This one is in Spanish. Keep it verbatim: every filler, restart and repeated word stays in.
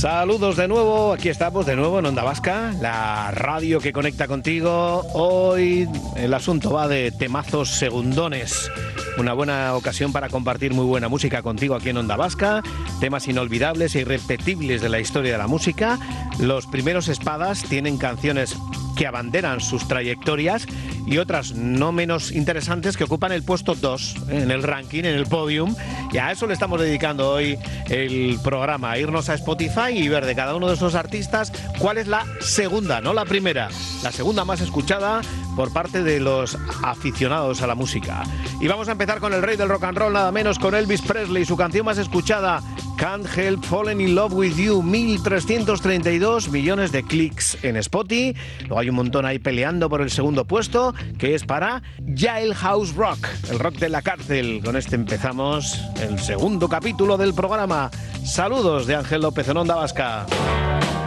Saludos de nuevo, aquí estamos de nuevo en Onda Vasca, la radio que conecta contigo. Hoy el asunto va de temazos segundones. Una buena ocasión para compartir muy buena música contigo aquí en Onda Vasca. Temas inolvidables e irrepetibles de la historia de la música. Los primeros espadas tienen canciones que abanderan sus trayectorias y otras no menos interesantes que ocupan el puesto dos en el ranking, en el podium. Y a eso le estamos dedicando hoy el programa, a irnos a Spotify y ver de cada uno de esos artistas cuál es la segunda, no la primera, la segunda más escuchada por parte de los aficionados a la música. Y vamos a empezar con el rey del rock and roll, nada menos con Elvis Presley, su canción más escuchada, Can't Help Falling in Love with You, mil trescientos treinta y dos millones de clics en Spotify. Luego hay un montón ahí peleando por el segundo puesto, que es para Jailhouse Rock, el rock de la cárcel. Con este empezamos el segundo capítulo del programa. Saludos de Ángel López en Onda Vasca.